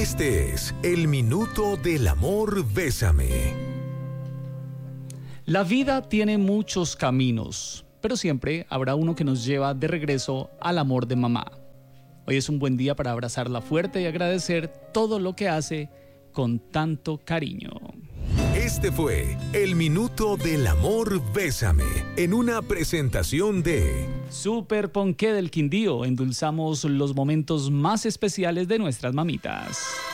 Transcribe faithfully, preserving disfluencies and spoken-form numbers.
Este es el Minuto del Amor Bésame. La vida tiene muchos caminos, pero siempre habrá uno que nos lleva de regreso al amor de mamá. Hoy es un buen día para abrazarla fuerte y agradecer todo lo que hace con tanto cariño. Este fue el Minuto del Amor Bésame, en una presentación de Super Ponqué del Quindío. Endulzamos los momentos más especiales de nuestras mamitas.